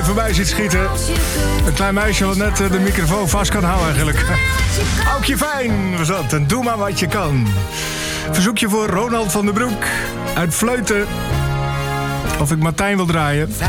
voorbij ziet schieten. Een klein meisje wat net de microfoon vast kan houden eigenlijk. Aukje Fijn was dat. En doe maar wat je kan. Verzoekje voor Ronald van den Broek uit Vleuten. Of ik Martijn wil draaien.